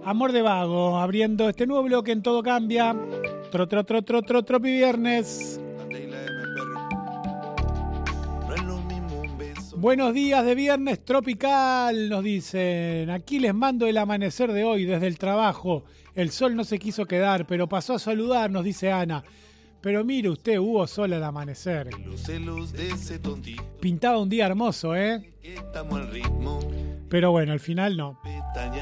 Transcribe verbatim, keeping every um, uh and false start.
Amor de Vago, abriendo este nuevo bloque en Todo Cambia. Tro, tro, tro, tro, tro, tropi viernes. Buenos días de viernes tropical, nos dicen. Aquí les mando el amanecer de hoy desde el trabajo. El sol no se quiso quedar, pero pasó a saludar, nos dice Ana. Pero mire usted, hubo sol al amanecer. Pintaba un día hermoso, ¿eh? Pero bueno, al final no.